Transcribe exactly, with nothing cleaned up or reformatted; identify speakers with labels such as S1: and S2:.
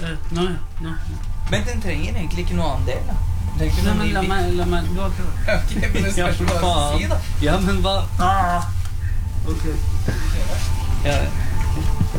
S1: Nå, ja. Nå.
S2: Men den trenger egentlig ikke noe annen del, da.
S1: Nei, men la meg, la meg, du har ikke...
S2: Ok, men det spørs hva du sier, da.
S1: Ja, men hva... Ah! Ok.
S2: Ja,